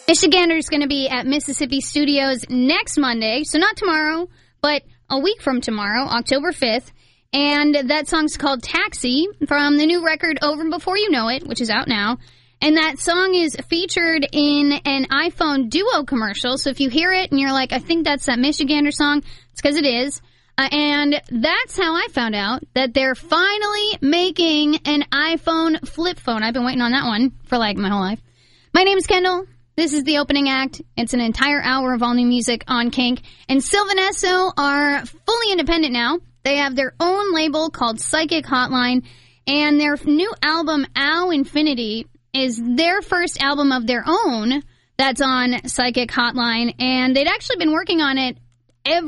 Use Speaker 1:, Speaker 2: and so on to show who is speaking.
Speaker 1: Michigander's going to be at Mississippi Studios next Monday, so not tomorrow, but a week from tomorrow, October 5th. And that song's called Taxi from the new record Over Before You Know It, which is out now. And that song is featured in an iPhone Duo commercial. So if you hear it and you're like, I think that's that Michigander song, it's because it is. And that's how I found out that they're finally making an iPhone flip phone. I've been waiting on that one for like my whole life. My name is Kendall. This is the opening act. It's an entire hour of all new music on Kink. And Sylvan Esso are fully independent now. They have their own label called Psychic Hotline, and their new album, Ow Infinity, is their first album of their own that's on Psychic Hotline, and they'd actually been working on it